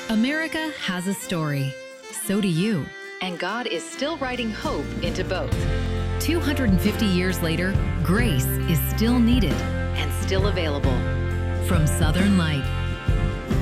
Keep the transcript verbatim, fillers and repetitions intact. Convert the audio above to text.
America has a story. So do you. And God is still writing hope into both. two hundred fifty years later, grace is still needed and still available. from Southern Light.